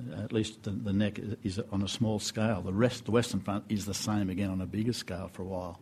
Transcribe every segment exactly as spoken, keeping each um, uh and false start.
at least the, the neck is on a small scale. The rest, the Western Front, is the same again on a bigger scale for a while.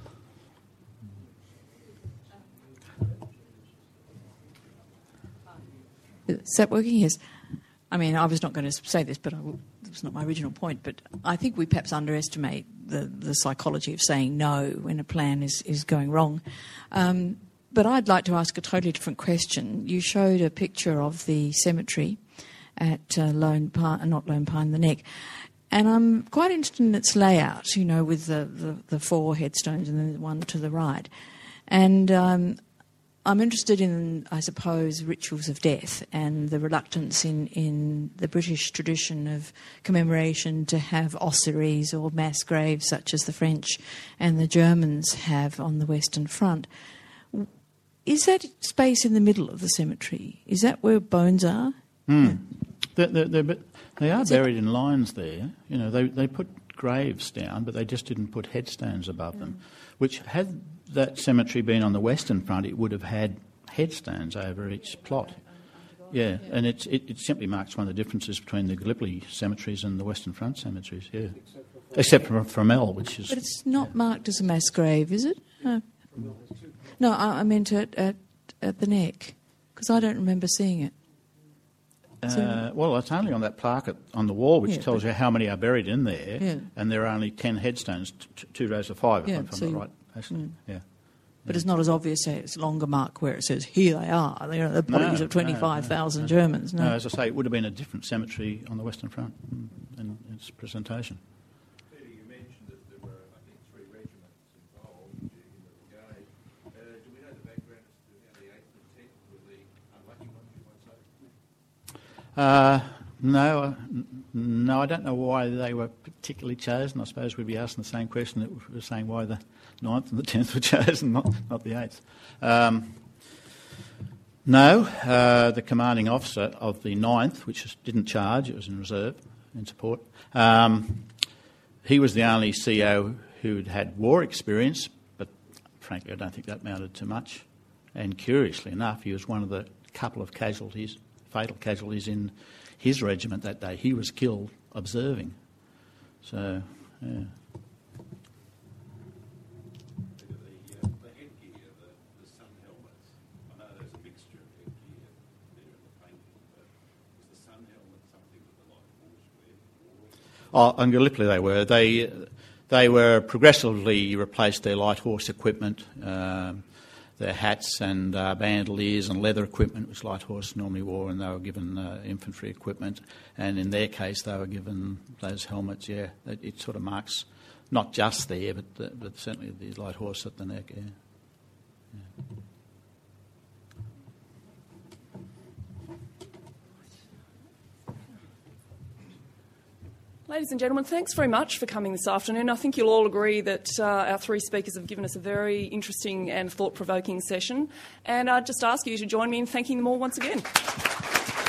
Is that working? Yes. I mean, I was not going to say this, but I will, it's not my original point. But I think we perhaps underestimate the, the psychology of saying no when a plan is, is going wrong. Um, but I'd like to ask a totally different question. You showed a picture of the cemetery at uh, Lone Pine, not Lone Pine, the Neck. And I'm quite interested in its layout, you know, with the, the, the four headstones and then the one to the right. And Um, I'm interested in, I suppose, rituals of death and the reluctance in, in the British tradition of commemoration to have ossuaries or mass graves such as the French and the Germans have on the Western Front. Is that space in the middle of the cemetery? Is that where bones are? Mm. Yeah. They're, they're, they're, they are Is buried it? in lines there. You know, they, they put graves down, but they just didn't put headstones above mm. them, which had that cemetery been on the Western Front, it would have had headstones over each plot. Yeah, and it's, it, it simply marks one of the differences between the Gallipoli cemeteries and the Western Front cemeteries, yeah. Except for Fromell, which is... But it's not yeah. marked as a mass grave, is it? No, no I, I meant at, at, at the Neck, because I don't remember seeing it. Uh, well, it's only on that plaque at, on the wall, which yeah, tells you how many are buried in there, yeah. and there are only ten headstones, t- two rows of five, yeah, if I'm so not you, right. Actually. Mm. Yeah. But it's not as obvious as it's longer mark where it says, here they are, you know, the bodies no, of twenty-five thousand no, no, Germans. No. no, as I say, it would have been a different cemetery on the Western Front in, in its presentation. Peter, you mentioned that there were, I think, three regiments involved in the brigade. Uh, do we know the background as to how the eighth and tenth were the unlucky ones, you might say? Uh, no, uh, no, I don't know why they were particularly chosen. I suppose we'd be asking the same question that we were saying why the ninth and the tenth were chosen, not, not the eighth. Um, no, uh, the commanding officer of the ninth, which was, didn't charge, it was in reserve, in support, um, he was the only C O who'd had war experience, but frankly I don't think that amounted to much. And curiously enough, he was one of the couple of casualties, fatal casualties in his regiment that day. He was killed observing. So, yeah. The, uh, the headgear, the, the sun helmets, I know there's a mixture of headgear there in the painting, but was the sun helmet something that the light horse wear? Oh, on Gallipoli they were. They, they were progressively replaced their light horse equipment, um, their hats and uh, bandoliers and leather equipment, which light horse normally wore, and they were given uh, infantry equipment. And in their case, they were given those helmets. Yeah, it, it sort of marks not just there, but the, but certainly the light horse at the neck. Yeah. yeah. Ladies and gentlemen, thanks very much for coming this afternoon. I think you'll all agree that uh, our three speakers have given us a very interesting and thought-provoking session. And I'd just ask you to join me in thanking them all once again.